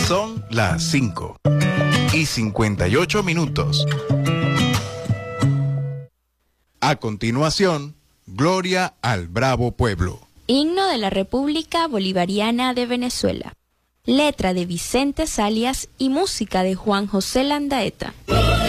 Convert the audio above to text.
Son las 5:58. A continuación, Gloria al Bravo Pueblo. Himno de la República Bolivariana de Venezuela. Letra de Vicente Salias y música de Juan José Landaeta.